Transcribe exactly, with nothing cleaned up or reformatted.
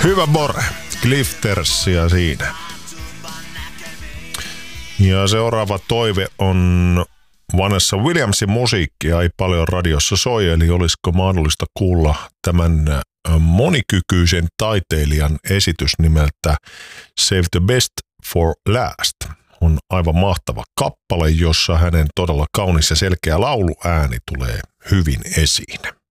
Hyvä Bore, Cliftersia siinä. Ja seuraava toive on Vanessa Williamsin musiikkia ei paljon radiossa soi, eli olisiko mahdollista kuulla tämän monikykyisen taiteilijan esitys nimeltä Save the Best for Last. On aivan mahtava kappale, jossa hänen todella kaunis ja selkeä lauluääni tulee hyvin esiin.